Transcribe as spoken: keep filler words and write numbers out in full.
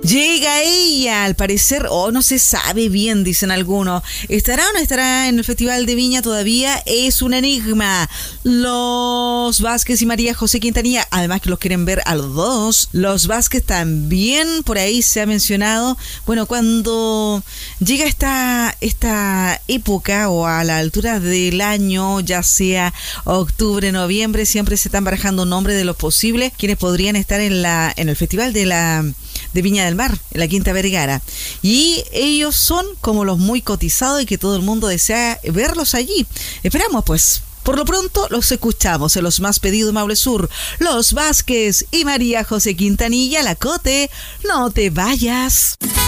Llega ella, al parecer, o oh, no se sabe bien, dicen algunos. ¿Estará o no estará en el Festival de Viña todavía? Es un enigma. Los Vázquez y María José Quintanilla, además que los quieren ver a los dos. Los Vázquez también, por ahí se ha mencionado. Bueno, cuando llega esta, esta época o a la altura del año, ya sea octubre, noviembre, siempre se están barajando nombres de los posibles quienes podrían estar en la en el Festival de la de Viña del Mar, en la Quinta Vergara. Y ellos son como los muy cotizados y que todo el mundo desea verlos allí. Esperamos, pues. Por lo pronto, los escuchamos en los más pedidos Maule Sur. Los Vázquez y María José Quintanilla, La Cote, no te vayas.